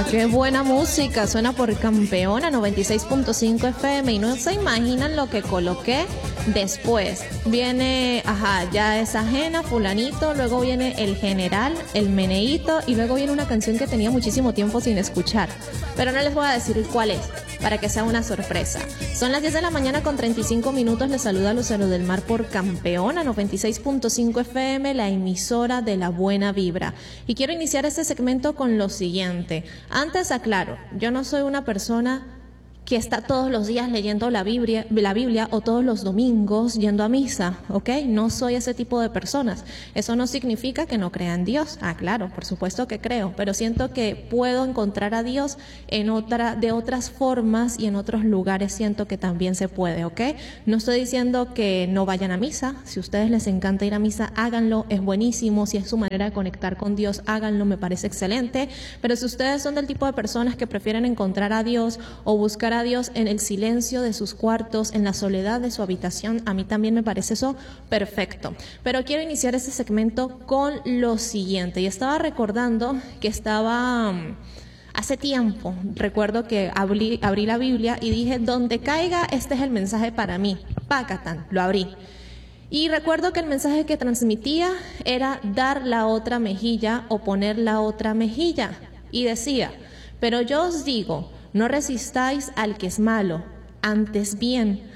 qué buena música. Suena por Campeona 96.5 FM y no se imaginan lo que coloqué después. Viene, ya es ajena, fulanito, luego viene el general, el meneíto y luego viene una canción que tenía muchísimo tiempo sin escuchar. Pero no les voy a decir cuál es, para que sea una sorpresa. Son las 10 de la mañana con 35 minutos. Les saluda Lucero del Mar por Campeona 96.5 FM, la emisora de la buena vibra. Y quiero iniciar este segmento con lo siguiente. Antes aclaro, yo no soy una persona que está todos los días leyendo la Biblia o todos los domingos yendo a misa, ¿ok? No soy ese tipo de personas. Eso no significa que no crea en Dios. Claro, por supuesto que creo, pero siento que puedo encontrar a Dios de otras formas y en otros lugares siento que también se puede, ¿ok? No estoy diciendo que no vayan a misa. Si a ustedes les encanta ir a misa, háganlo, es buenísimo. Si es su manera de conectar con Dios, háganlo, me parece excelente. Pero si ustedes son del tipo de personas que prefieren encontrar a Dios o buscar a Dios en el silencio de sus cuartos, en la soledad de su habitación, a mí también me parece eso perfecto. Pero quiero iniciar este segmento con lo siguiente. Y estaba recordando que hace tiempo, recuerdo que abrí la Biblia y dije, donde caiga, este es el mensaje para mí. Pácatán, lo abrí. Y recuerdo que el mensaje que transmitía era dar la otra mejilla o poner la otra mejilla. Y decía, pero yo os digo, no resistáis al que es malo, antes bien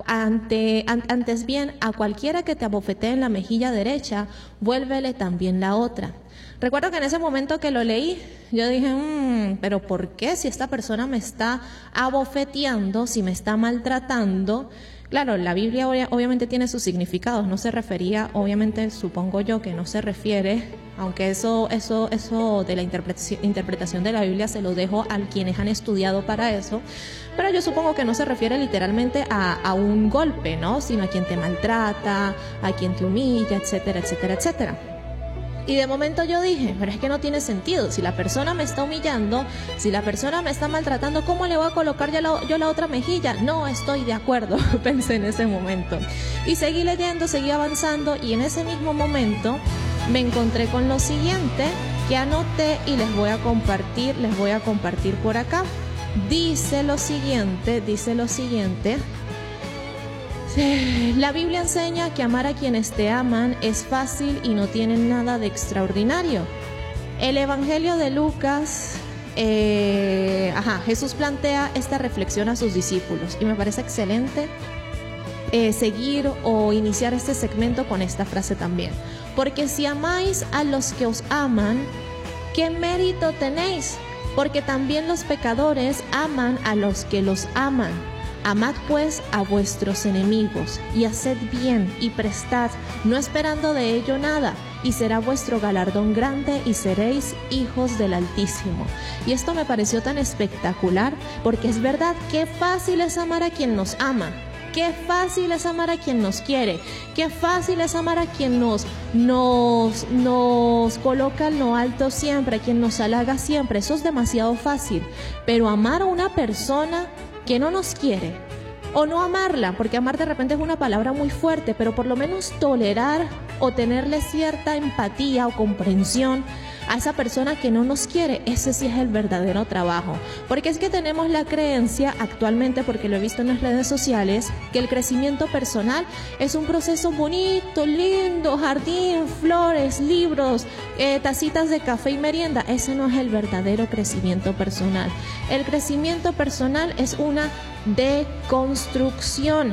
a cualquiera que te abofetee en la mejilla derecha, vuélvele también la otra. Recuerdo que en ese momento que lo leí, yo dije, pero ¿por qué si esta persona me está abofeteando, si me está maltratando? Claro, la Biblia obviamente tiene sus significados, no se refería, obviamente supongo yo que no se refiere, aunque eso de la interpretación de la Biblia se lo dejo a quienes han estudiado para eso, pero yo supongo que no se refiere literalmente a un golpe, ¿no? Sino a quien te maltrata, a quien te humilla, etcétera, etcétera, etcétera. Y de momento yo dije, pero es que no tiene sentido. Si la persona me está humillando, si la persona me está maltratando, ¿cómo le voy a colocar yo la otra mejilla? No estoy de acuerdo, pensé en ese momento. Y seguí leyendo, seguí avanzando y en ese mismo momento me encontré con lo siguiente que anoté y les voy a compartir por acá. Dice lo siguiente. La Biblia enseña que amar a quienes te aman es fácil y no tiene nada de extraordinario. El Evangelio de Lucas, Jesús plantea esta reflexión a sus discípulos y me parece excelente seguir o iniciar este segmento con esta frase también. Porque si amáis a los que os aman, ¿qué mérito tenéis? Porque también los pecadores aman a los que los aman. Amad pues a vuestros enemigos y haced bien y prestad, no esperando de ello nada, y será vuestro galardón grande y seréis hijos del Altísimo. Y esto me pareció tan espectacular porque es verdad, qué fácil es amar a quien nos ama. Qué fácil es amar a quien nos quiere, qué fácil es amar a quien nos coloca en lo alto siempre, a quien nos halaga siempre, eso es demasiado fácil. Pero amar a una persona que no nos quiere, o no amarla, porque amar de repente es una palabra muy fuerte, pero por lo menos tolerar o tenerle cierta empatía o comprensión a esa persona que no nos quiere, ese sí es el verdadero trabajo. Porque es que tenemos la creencia actualmente, porque lo he visto en las redes sociales, que el crecimiento personal es un proceso bonito, lindo, jardín, flores, libros, tacitas de café y merienda. Ese no es el verdadero crecimiento personal. El crecimiento personal es una deconstrucción,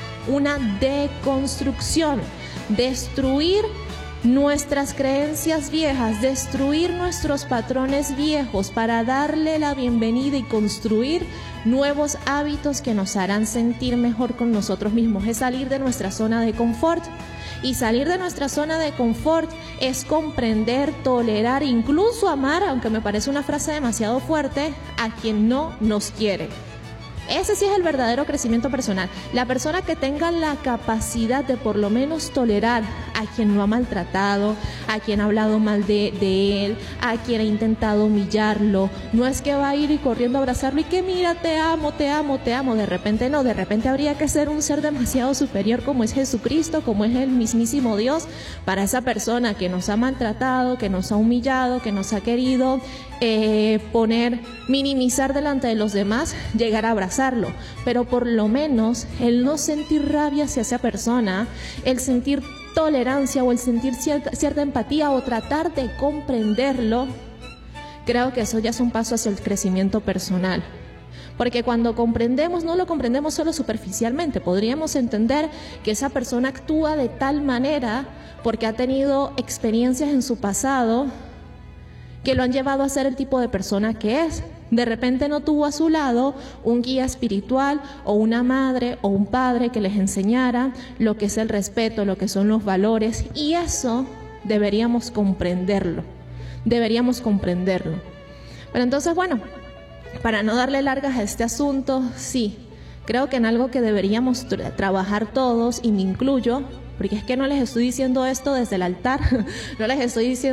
destruir nuestras creencias viejas, destruir nuestros patrones viejos para darle la bienvenida y construir nuevos hábitos que nos harán sentir mejor con nosotros mismos. Es salir de nuestra zona de confort. Y salir de nuestra zona de confort es comprender, tolerar, incluso amar, aunque me parece una frase demasiado fuerte, a quien no nos quiere. Ese sí es el verdadero crecimiento personal. La persona que tenga la capacidad de por lo menos tolerar a quien lo ha maltratado, a quien ha hablado mal de él, a quien ha intentado humillarlo. No es que va a ir y corriendo a abrazarlo y que mira, te amo. De repente no, de repente habría que ser un ser demasiado superior como es Jesucristo, como es el mismísimo Dios, para esa persona que nos ha maltratado, que nos ha humillado, que nos ha querido minimizar delante de los demás, llegar a abrazarlo, pero por lo menos el no sentir rabia hacia esa persona, el sentir tolerancia o el sentir cierta empatía o tratar de comprenderlo, creo que eso ya es un paso hacia el crecimiento personal. Porque cuando comprendemos, no lo comprendemos solo superficialmente. Podríamos entender que esa persona actúa de tal manera porque ha tenido experiencias en su pasado que lo han llevado a ser el tipo de persona que es. De repente no tuvo a su lado un guía espiritual o una madre o un padre que les enseñara lo que es el respeto, lo que son los valores, y eso deberíamos comprenderlo. Pero entonces, bueno, para no darle largas a este asunto, sí, creo que en algo que deberíamos trabajar todos, y me incluyo, porque es que no les estoy diciendo esto desde el altar, no les estoy diciendo